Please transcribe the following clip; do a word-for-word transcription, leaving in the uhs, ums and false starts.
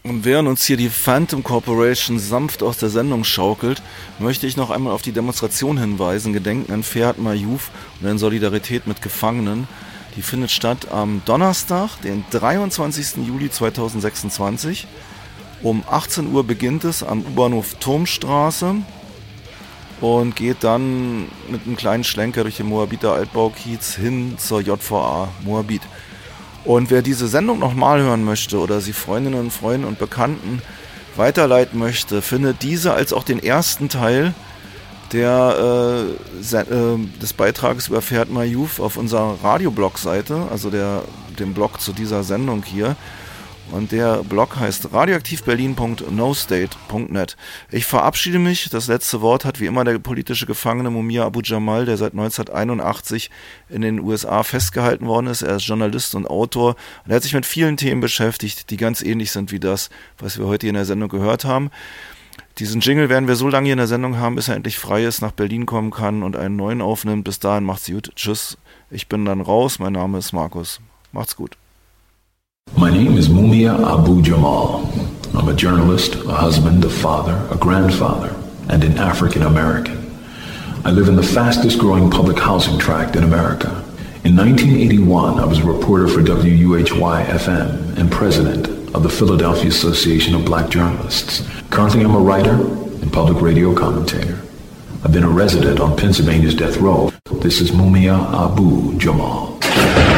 Und während uns hier die Phantom Corporation sanft aus der Sendung schaukelt, möchte ich noch einmal auf die Demonstration hinweisen, gedenken an Ferhat Mayouf und in Solidarität mit Gefangenen. Die findet statt am Donnerstag, den dreiundzwanzigsten Juli zweitausendsechsundzwanzig. Um achtzehn Uhr beginnt es am U-Bahnhof Turmstraße und geht dann mit einem kleinen Schlenker durch den Moabiter Altbaukiez hin zur J V A Moabit. Und wer diese Sendung nochmal hören möchte oder sie Freundinnen und Freunden und Bekannten weiterleiten möchte, findet diese als auch den ersten Teil der, äh, se- äh, des Beitrages über Ferhat Mayouf auf unserer Radioblog-Seite, also der, dem Blog zu dieser Sendung hier. Und der Blog heißt radioaktivberlin punkt nostate punkt net. Ich verabschiede mich. Das letzte Wort hat wie immer der politische Gefangene Mumia Abu Jamal, der seit neunzehnhunderteinundachtzig in den U S A festgehalten worden ist. Er ist Journalist und Autor und er hat sich mit vielen Themen beschäftigt, die ganz ähnlich sind wie das, was wir heute hier in der Sendung gehört haben. Diesen Jingle werden wir so lange hier in der Sendung haben, bis er endlich frei ist, nach Berlin kommen kann und einen neuen aufnimmt. Bis dahin macht's gut. Tschüss. Ich bin dann raus. Mein Name ist Markus. Macht's gut. My name is Mumia Abu Jamal. I'm a journalist, a husband, a father, a grandfather, and an African American. I live in the fastest growing public housing tract in America. In nineteen eighty-one, I was a reporter for W U H Y F M and president of the Philadelphia Association of Black Journalists. Currently, I'm a writer and public radio commentator. I've been a resident on Pennsylvania's death row. This is Mumia Abu Jamal.